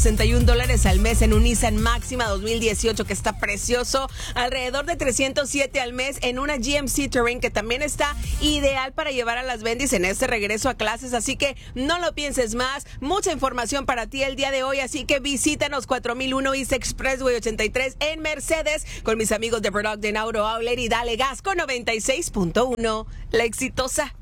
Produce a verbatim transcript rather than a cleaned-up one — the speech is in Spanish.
sesenta y un dólares al mes en un Nissan Máxima dos mil dieciocho que está precioso, alrededor de trescientos siete al mes en una G M C Terrain que también está ideal para llevar a las bendis en este regreso a clases, así que no lo pienses más, mucha información para ti el día de hoy, así que visítanos cuatro mil uno East Expressway ochenta y tres en Mercedes con mis amigos de Product en Auto Outlet y dale gas con noventa y seis punto uno, la exitosa.